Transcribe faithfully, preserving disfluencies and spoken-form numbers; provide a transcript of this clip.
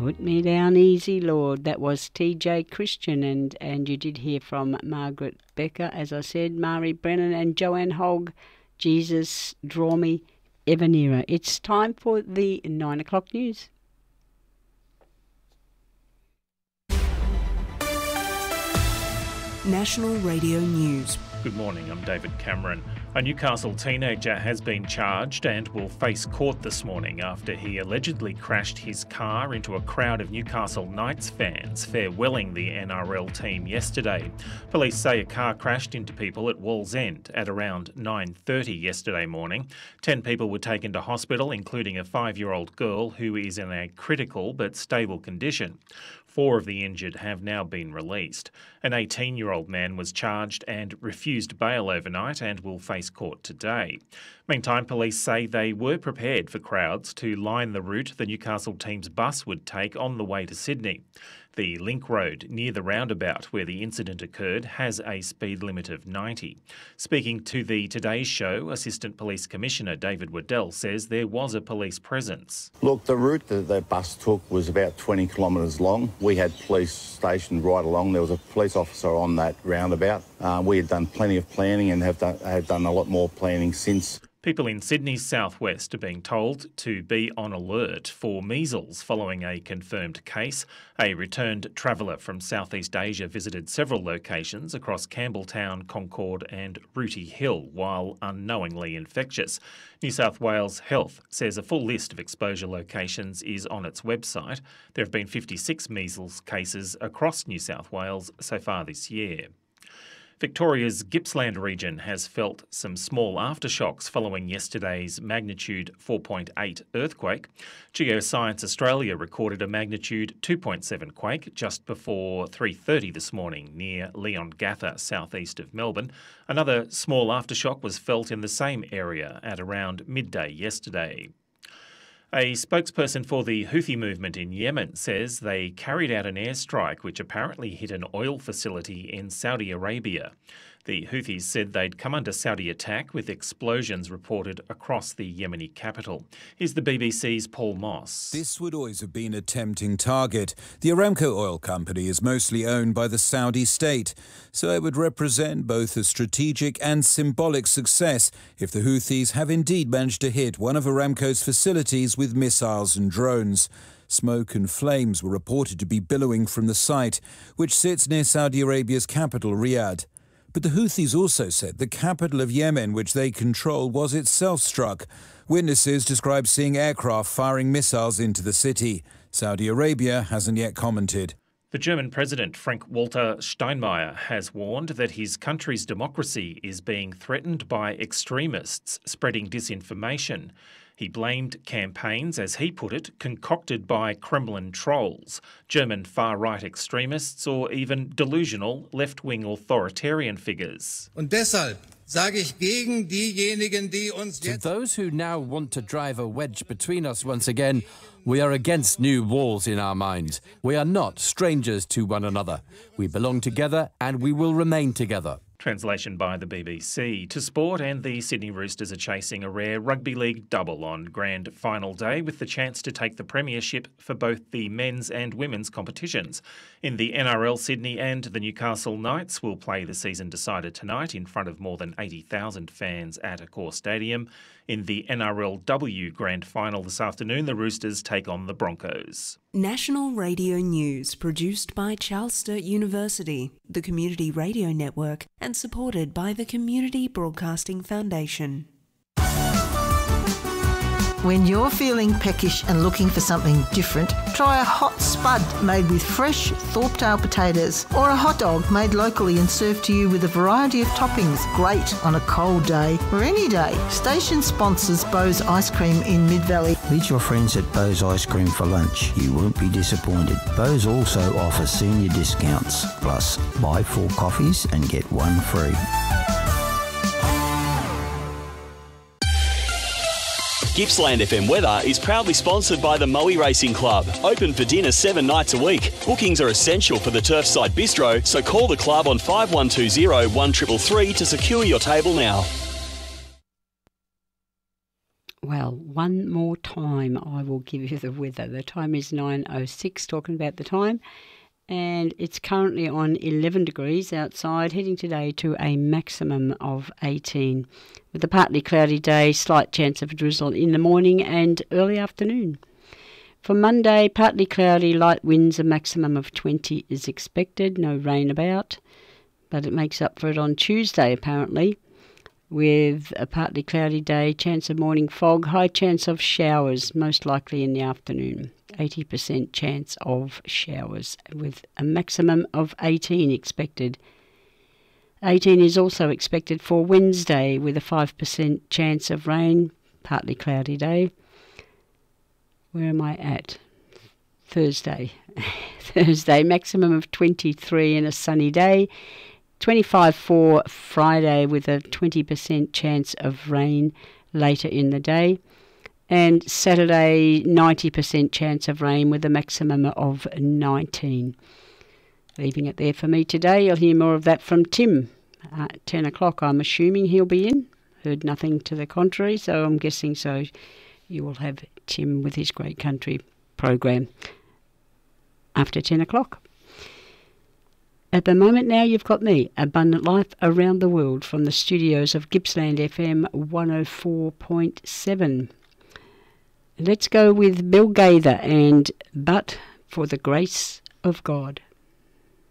Put me down easy, Lord. That was T J Christian, and, and you did hear from Margaret Becker, as I said, Mari Brennan and Joanne Hogg, Jesus Draw Me Ever Nearer. It's time for the nine o'clock news. National Radio News. Good morning, I'm David Cameron. A Newcastle teenager has been charged and will face court this morning after he allegedly crashed his car into a crowd of Newcastle Knights fans farewelling the N R L team yesterday. Police say a car crashed into people at Wallsend at around nine thirty yesterday morning. Ten people were taken to hospital, including a five-year-old girl who is in a critical but stable condition. Four of the injured have now been released. An eighteen-year-old man was charged and refused bail overnight and will face court today. Meantime, police say they were prepared for crowds to line the route the Newcastle team's bus would take on the way to Sydney. The Link Road near the roundabout where the incident occurred has a speed limit of ninety. Speaking to the Today Show, Assistant Police Commissioner David Waddell says there was a police presence. Look, the route that the bus took was about twenty kilometres long. We had police stationed right along. There was a police officer on that roundabout. Uh, we had done plenty of planning and have done, have done a lot more planning since. People in Sydney's southwest are being told to be on alert for measles following a confirmed case. A returned traveller from Southeast Asia visited several locations across Campbelltown, Concord and Rooty Hill while unknowingly infectious. New South Wales Health says a full list of exposure locations is on its website. There have been fifty-six measles cases across New South Wales so far this year. Victoria's Gippsland region has felt some small aftershocks following yesterday's magnitude four point eight earthquake. Geoscience Australia recorded a magnitude two point seven quake just before three thirty this morning near Leongatha, southeast of Melbourne. Another small aftershock was felt in the same area at around midday yesterday. A spokesperson for the Houthi movement in Yemen says they carried out an airstrike which apparently hit an oil facility in Saudi Arabia. The Houthis said they'd come under Saudi attack with explosions reported across the Yemeni capital. Here's the B B C's Paul Moss. This would always have been a tempting target. The Aramco oil company is mostly owned by the Saudi state, so it would represent both a strategic and symbolic success if the Houthis have indeed managed to hit one of Aramco's facilities with missiles and drones. Smoke and flames were reported to be billowing from the site, which sits near Saudi Arabia's capital, Riyadh. But the Houthis also said the capital of Yemen, which they control, was itself struck. Witnesses described seeing aircraft firing missiles into the city. Saudi Arabia hasn't yet commented. The German President Frank-Walter Steinmeier has warned that his country's democracy is being threatened by extremists spreading disinformation. He blamed campaigns, as he put it, concocted by Kremlin trolls, German far-right extremists or even delusional left-wing authoritarian figures. Und deshalb sage ich gegen diejenigen, die uns To those who now want to drive a wedge between us once again, we are against new walls in our minds. We are not strangers to one another. We belong together and we will remain together. Translation by the B B C. To sport, and the Sydney Roosters are chasing a rare rugby league double on grand final day with the chance to take the premiership for both the men's and women's competitions. In the N R L, Sydney and the Newcastle Knights will play the season decider tonight in front of more than eighty thousand fans at Accor Stadium. In the N R L W grand final this afternoon, the Roosters take on the Broncos. National Radio News, produced by Charles Sturt University, the Community Radio Network, and supported by the Community Broadcasting Foundation. When you're feeling peckish and looking for something different, try a hot spud made with fresh Thorpetail potatoes, or a hot dog made locally and served to you with a variety of toppings. Great on a cold day or any day. Station sponsors Bose Ice Cream in Mid-Valley. Meet your friends at Bose Ice Cream for lunch. You won't be disappointed. Bose also offers senior discounts. Plus, buy four coffees and get one free. Gippsland F M weather is proudly sponsored by the Moe Racing Club. Open for dinner seven nights a week. Bookings are essential for the Turfside Bistro, so call the club on five one two zero, one three three three to secure your table now. Well, one more time I will give you the weather. The time is nine oh six, talking about the time, and it's currently on eleven degrees outside, heading today to a maximum of eighteen, with a partly cloudy day, slight chance of a drizzle in the morning and early afternoon. For Monday, partly cloudy, light winds, a maximum of twenty is expected, no rain about, but it makes up for it on Tuesday apparently, with a partly cloudy day, chance of morning fog, high chance of showers, most likely in the afternoon. eighty percent chance of showers, with a maximum of eighteen expected. eighteen is also expected for Wednesday, with a five percent chance of rain, partly cloudy day. Where am I at? Thursday. Thursday, maximum of twenty-three and a sunny day. twenty-five for Friday with a twenty percent chance of rain later in the day. And Saturday, ninety percent chance of rain with a maximum of nineteen. Leaving it there for me today. You'll hear more of that from Tim at ten o'clock. I'm assuming he'll be in. Heard nothing to the contrary, so I'm guessing so. You will have Tim with his Great Country program after ten o'clock. At the moment now, you've got me, Abundant Life Around the World, from the studios of Gippsland F M one oh four point seven. Let's go with Bill Gaither and But for the Grace of God.